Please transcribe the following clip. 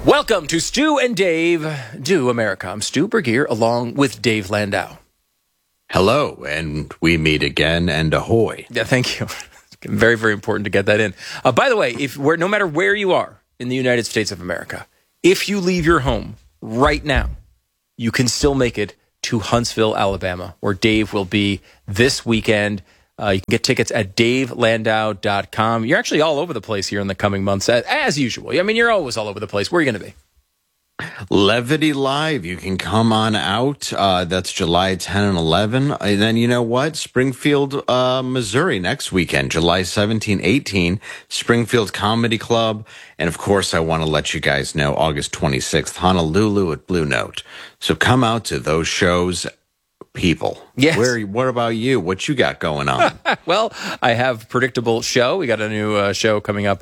Welcome to Stu and Dave Do America. I'm Stu Bergier along with Dave Landau. Hello, and we meet again, and ahoy. Yeah, thank you. Very, very important to get that in. By the way, no matter where you are in the United States of America, if you leave your home right now, you can still make it to Huntsville, Alabama, where Dave will be this weekend. You can get tickets at davelandau.com. You're actually all over the place here in the coming months, as usual. I mean, you're always all over the place. Where are you going to be? Levity Live. You can come on out. That's July 10 and 11. And then you know what? Springfield, Missouri next weekend, July 17, 18, Springfield Comedy Club. And of course, I want to let you guys know August 26th, Honolulu at Blue Note. So come out to those shows. People. Yes. What about you? What you got going on? Well, I have Predictable Show. We got a new show coming up